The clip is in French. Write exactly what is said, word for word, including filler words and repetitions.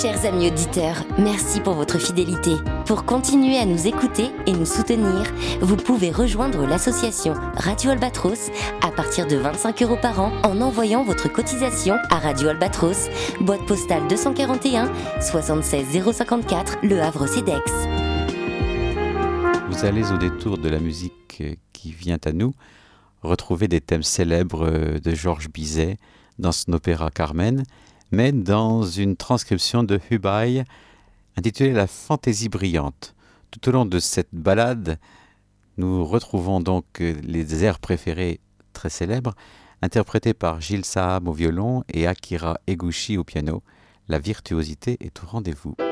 Chers amis auditeurs, merci pour votre fidélité. Pour continuer à nous écouter et nous soutenir, vous pouvez rejoindre l'association Radio Albatros à partir de vingt-cinq euros par an en envoyant votre cotisation à Radio Albatros, boîte postale deux cent quarante et un, soixante-seize zéro cinquante-quatre, Le Havre-Cedex. Vous allez au détour de la musique qui vient à nous retrouver des thèmes célèbres de Georges Bizet dans son opéra Carmen, mais dans une transcription de Hubail intitulée La Fantaisie brillante. Tout au long de cette ballade, nous retrouvons donc les airs préférés très célèbres, interprétés par Gilles Saham au violon et Akira Eguchi au piano. La virtuosité est au rendez-vous.